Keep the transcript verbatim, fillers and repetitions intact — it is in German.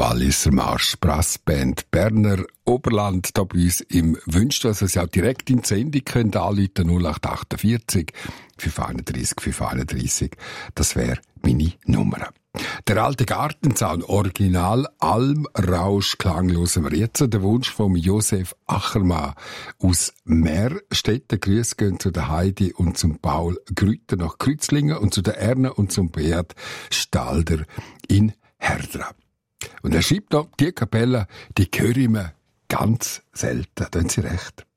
Walliser Marsch Brassband Berner Oberland hier bei uns im Wünsch, dass Sie auch direkt in die Sendung können anrufen, null acht achtundvierzig fünf einunddreissig fünf einunddreissig. Das wäre meine Nummer. Der alte Gartenzaun, Original Almrausch, klanglos am Rätsel, der Wunsch von Josef Achermann aus Meerstetten. Grüße gehen zu der Heidi und zum Paul Grüter nach Kreuzlingen und zu der Erne und zum Beat Stalder in Herdra. Und er schreibt noch, die Kapelle, die höre ich mir ganz selten. Da haben Sie recht.